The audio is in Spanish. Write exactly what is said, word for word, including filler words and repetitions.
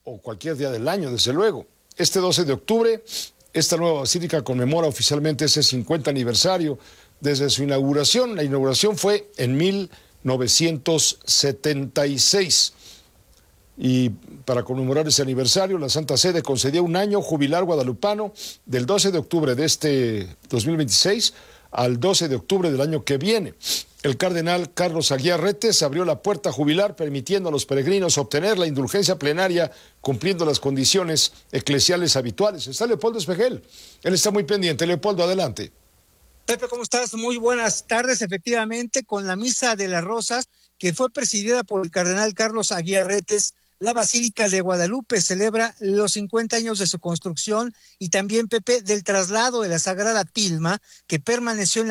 o cualquier día del año, desde luego. Este doce de octubre, esta nueva basílica conmemora oficialmente ese cincuenta aniversario desde su inauguración. La inauguración fue en mil novecientos setenta y seis. Y para conmemorar ese aniversario, la Santa Sede concedió un año jubilar guadalupano del doce de octubre de este dos mil veintiséis al doce de octubre del año que viene. El cardenal Carlos Aguiar Retes abrió la puerta jubilar, permitiendo a los peregrinos obtener la indulgencia plenaria, cumpliendo las condiciones eclesiales habituales. Está Leopoldo Espejel, él está muy pendiente. Leopoldo, adelante. Pepe, ¿cómo estás? Muy buenas tardes. Efectivamente, con la Misa de las Rosas, que fue presidida por el cardenal Carlos Aguiar Retes, la Basílica de Guadalupe celebra los cincuenta años de su construcción y también, Pepe, del traslado de la Sagrada Tilma, que permaneció en